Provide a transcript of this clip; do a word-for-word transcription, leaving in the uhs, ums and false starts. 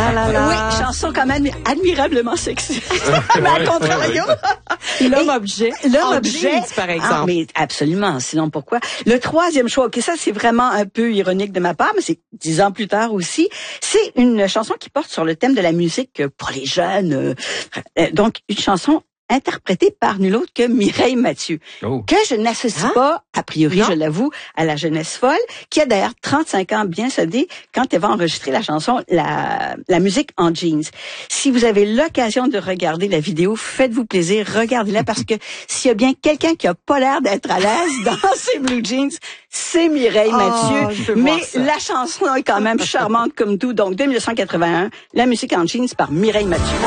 là là là. Oui, chanson quand même admirablement sexy. Mais à contrario. L'homme-objet. L'homme-objet. Jeans, par exemple. Ah, mais absolument. Sinon, pourquoi? Le troisième choix, ok, ça, c'est vraiment un peu ironique de ma part, mais c'est dix ans plus tard aussi. C'est une chanson qui porte sur le thème de la musique pour les jeunes. Donc, une chanson interprétée par nul autre que Mireille Mathieu, oh. que je n'associe Hein? pas, a priori, Non. je l'avoue, à la jeunesse folle, qui a d'ailleurs trente-cinq ans bien soldé quand elle va enregistrer la chanson la, la musique en jeans. Si vous avez l'occasion de regarder la vidéo, faites-vous plaisir, regardez-la, parce que s'il y a bien quelqu'un qui a pas l'air d'être à l'aise dans ses blue jeans, c'est Mireille Oh, Mathieu. je peux voir Mais ça. la chanson est quand même charmante comme tout. Donc, de mille neuf cent quatre-vingt-un, la musique en jeans par Mireille Mathieu.